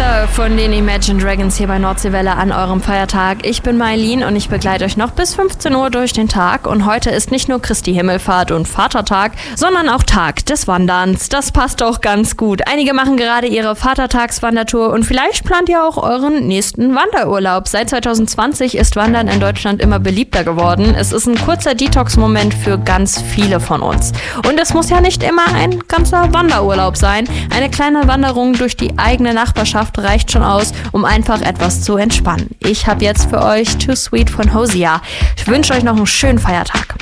Wonder von den Imagine Dragons hier bei Nordseewelle an eurem Feiertag. Ich bin Mailin und ich begleite euch noch bis 15 Uhr durch den Tag. Und heute ist nicht nur Christi Himmelfahrt und Vatertag, sondern auch Tag des Wanderns. Das passt doch ganz gut. Einige machen gerade ihre Vatertagswandertour und vielleicht plant ihr auch euren nächsten Wanderurlaub. Seit 2020 ist Wandern in Deutschland immer beliebter geworden. Es ist ein kurzer Detox-Moment für ganz viele von uns. Und es muss ja nicht immer ein ganzer Wanderurlaub sein. Eine kleine Wanderung durch die eigene Nachbarschaft reicht schon aus, um einfach etwas zu entspannen. Ich habe jetzt für euch Too Sweet von Hosea. Ich wünsche euch noch einen schönen Feiertag.